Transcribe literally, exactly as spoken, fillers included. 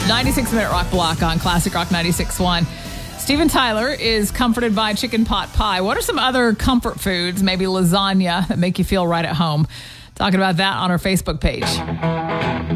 ninety-six minute rock block on Classic Rock ninety-six point one. Steven Tyler is comforted by chicken pot pie. What are some other comfort foods, maybe lasagna, that make you feel right at home? Talking about that on our Facebook page.